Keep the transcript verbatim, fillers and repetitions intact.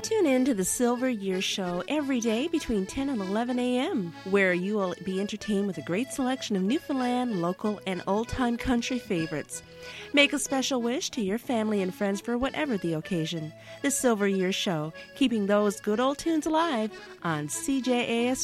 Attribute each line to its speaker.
Speaker 1: Tune in to the Silver Year Show every day between ten and eleven a.m., where you will be entertained with a great selection of Newfoundland, local, and old-time country favorites. Make a special wish to your family and friends for whatever the occasion. The Silver Year Show, keeping those good old tunes alive on C J A S